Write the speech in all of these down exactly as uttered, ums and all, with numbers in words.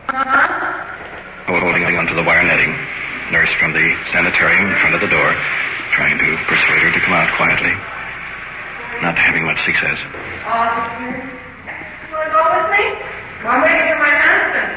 Holding onto the wire netting. Nurse from the sanitarium in front of the door, trying to persuade her to come out quietly. Not having much success. Officer, you want to go with me? I'm waiting for my husband.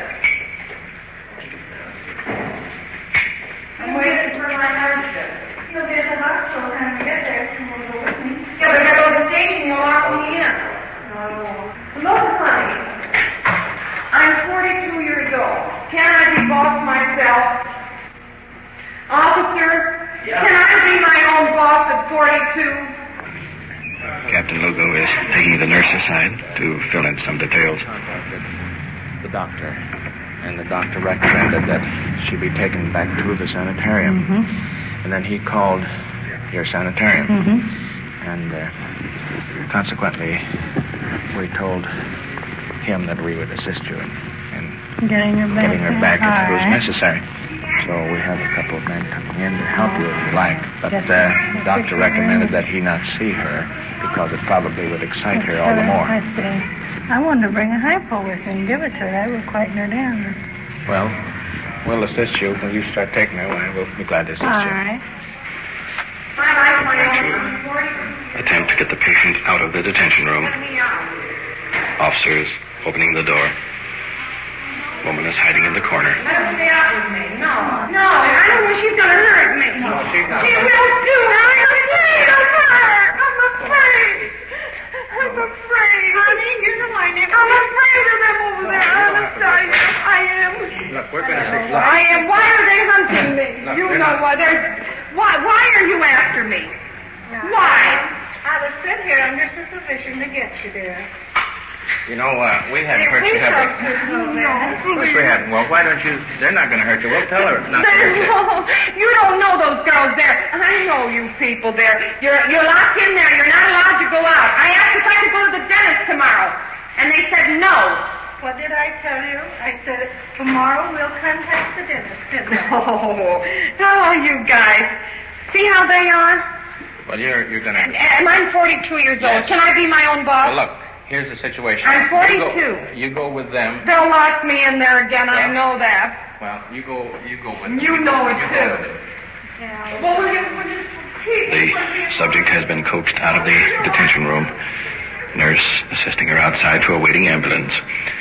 I'm waiting for my husband. He'll be at the hospital when we get there. You want to go with me? Yeah, but if I go to the station, you'll lock me in. No. Look, honey. I'm forty-two years old. Can I be boss myself? Officer, yeah. Can I be my own boss at forty-two? Captain Lugo is taking the nurse aside to fill in some details. The doctor. And the doctor recommended that she be taken back to the sanitarium. Mm-hmm. And then he called your sanitarium. Mm-hmm. And uh, consequently, we told him that we would assist you in, in getting her back, getting her back if it was right. necessary. So we have a couple of men coming in to help you if you like. But uh, the doctor recommended that he not see her because it probably would excite her all the more. I see. I wanted to bring a hypo with her and give it to her. That would quieten her down. Well, we'll assist you. When you start taking her, we'll be glad to assist all you. All right. To attempt to get the patient out of the detention room. Officers opening the door. Woman is hiding in the corner. Let me out with me. No, no, I don't know she's going to hurt me. No, she's not. She will do. I'm afraid of her. I'm afraid. I'm afraid. Honey, you know I never... I'm afraid of them over there. Honest, I, I am. Look, we're going to see... Look. I am. Why are they hunting me? Look, you they're know not- why. They're... Why, why are you after me? Why? I was sent here under supervision to get you there. You know, uh, we haven't hurt you, have we? Of course we haven't. Well, why don't you... They're not going to hurt you. We'll tell her it's not to hurt you. No, you don't know those girls there. I know you people there. You're you're locked in there. You're not allowed to go out. I asked if I could go to the dentist tomorrow, and they said no. What did I tell you? I said tomorrow we'll contact the dentist, didn't I? Oh, how are you guys? See how they are? Well, you're, you're going to... And, and I'm forty-two years Yes. old. Can I be my own boss? Well, look, here's the situation. I'm forty-two. You go, you go with them. They'll lock me in there again. I Yeah. know that. Well, you go you go with them. You know it, You too. go with them. Yeah. Well, will you, will you please... The subject has been coaxed out of the detention room. Nurse assisting her outside to a waiting ambulance.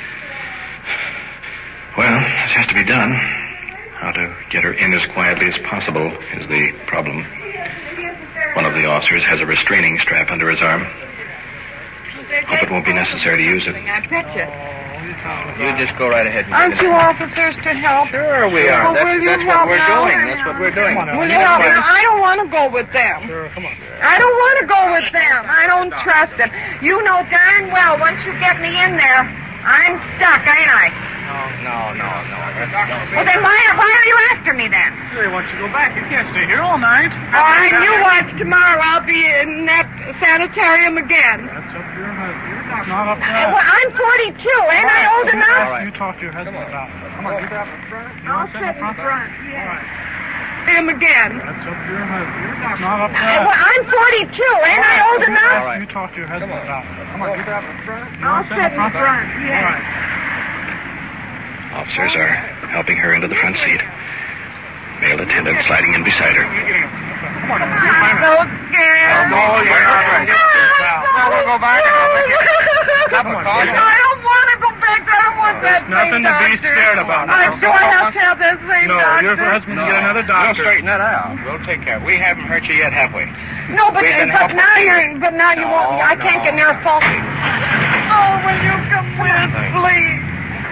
Well, this has to be done. How to get her in as quietly as possible is the problem. One of the officers has a restraining strap under his arm. Hope it won't be necessary to use it. I bet you. You just go right ahead. And Aren't get you in. officers to help? Sure we are. Well, that's will you that's help what we're now? doing. That's what we're doing. Will you help me? I don't want to go with them. Sure, come on. I don't want to go with them. I don't trust them. You know darn well once you get me in there, I'm stuck, ain't I? No, no, no, no. Well, then why, why are you after me then? They want you to go back. You can't stay here all night. Oh, I knew once tomorrow I'll be in that sanitarium again. That's up to your husband. You're not up to Uh, well, I'm forty-two. Ain't I old enough? All right. You talk to your husband about it. Come on, get out in front. You I'll want to sit in front. All right. Him again. That's up to your husband. You're not up to Uh, well, I'm forty-two. Ain't I old enough? All right. You talk to your husband about it. Come on, get out in front. You I'll want to sit in front. All Yeah. right. Officers are helping her into the front seat. Male attendant sliding in beside her. Come on. I'm so scared. No, you're not ready. No, we'll go back and I'll take you. Come on, I don't want to go back. I don't want that There's nothing same to be doctor. scared about. I'm sure I have to have that same No, doctor. your husband will get another We'll doctor. straighten that out. We'll take care. We haven't hurt you yet, have we? No, but, We can but help now with- you're, but now you No, won't. I can't no, get near a no. phone. Oh, will you come with, please?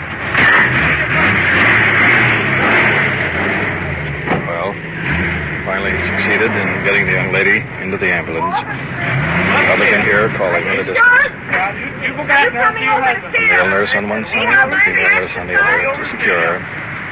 Well, finally succeeded in getting the young lady into the ambulance. Others in here calling in the distance. Yeah, you, you go back now to your husband. The male nurse on one side, the female nurse on the other to secure her.